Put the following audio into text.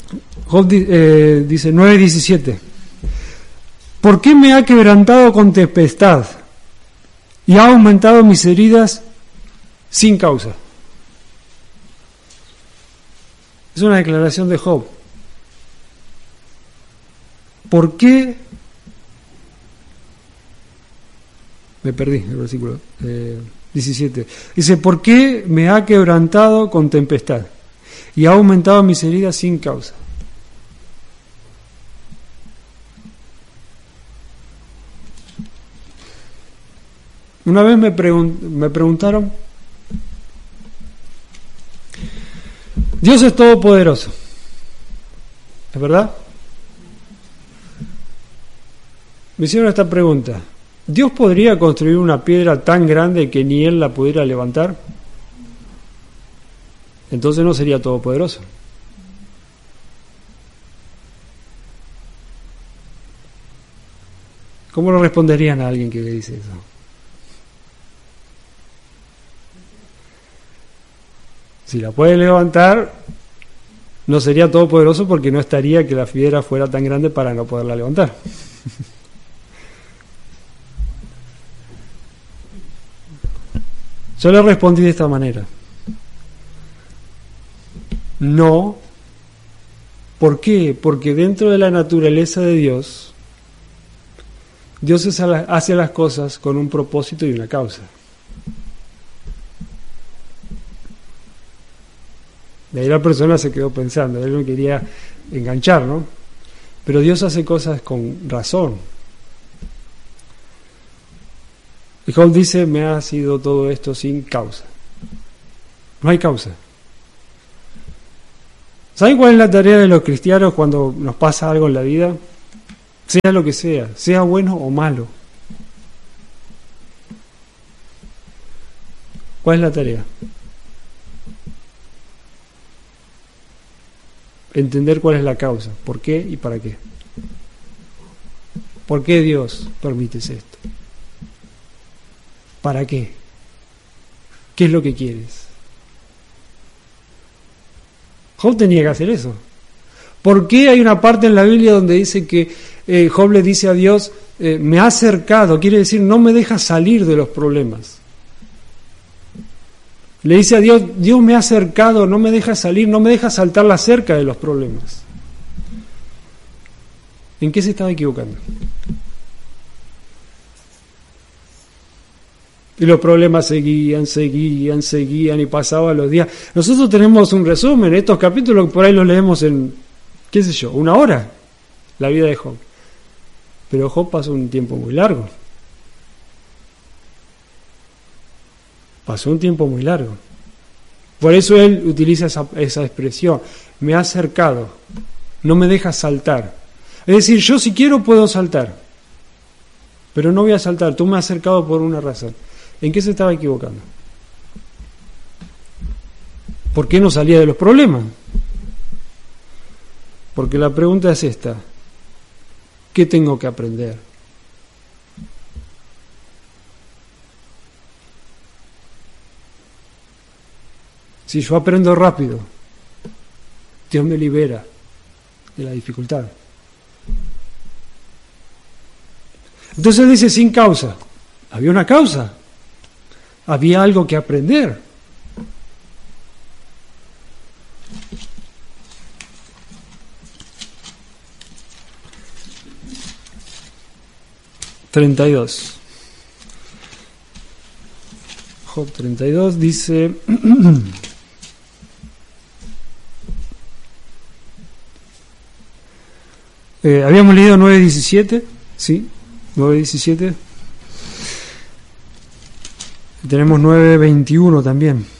Job dice 9:17. ¿Por qué me ha quebrantado con tempestad y ha aumentado mis heridas sin causa? Es una declaración de Job. ¿Por qué? Me perdí el versículo 17. Dice, ¿por qué me ha quebrantado con tempestad y ha aumentado mis heridas sin causa? Una vez me preguntaron, Dios es todopoderoso, ¿es verdad? Me hicieron esta pregunta, ¿Dios podría construir una piedra tan grande que ni Él la pudiera levantar? Entonces no sería todopoderoso. ¿Cómo lo responderían a alguien que le dice eso? Si la puede levantar, no sería todopoderoso porque no estaría que la piedra fuera tan grande para no poderla levantar. Yo le respondí de esta manera. No. ¿Por qué? Porque dentro de la naturaleza de Dios, Dios hace las cosas con un propósito y una causa. De ahí la persona se quedó pensando, él no quería enganchar, ¿no? Pero Dios hace cosas con razón. Y Job dice, me ha sido todo esto sin causa. No hay causa. ¿Saben cuál es la tarea de los cristianos cuando nos pasa algo en la vida? Sea lo que sea bueno o malo. ¿Cuál es la tarea? Entender cuál es la causa, por qué y para qué. ¿Por qué Dios permite esto? ¿Para qué? ¿Qué es lo que quieres? Job tenía que hacer eso. ¿Por qué hay una parte en la Biblia donde dice que Job le dice a Dios, me ha cercado? Quiere decir, no me deja salir de los problemas. Le dice a Dios, Dios me ha cercado, no me deja salir, no me deja saltar la cerca de los problemas. ¿En qué se estaba equivocando? Y los problemas seguían y pasaban los días. Nosotros tenemos un resumen, estos capítulos por ahí los leemos en, qué sé yo, 1 hora, la vida de Job. Pero Job pasó un tiempo muy largo. Pasó un tiempo muy largo. Por eso él utiliza esa expresión, me ha cercado, no me deja saltar. Es decir, yo si quiero puedo saltar, pero no voy a saltar, tú me has cercado por una razón. ¿En qué se estaba equivocando? ¿Por qué no salía de los problemas? Porque la pregunta es esta, ¿qué tengo que aprender? Si yo aprendo rápido, Dios me libera de la dificultad. Entonces dice sin causa. Había una causa. Había algo que aprender. Job 32 dice... habíamos leído 9:17, ¿sí? 9:17. Tenemos 9:21 también.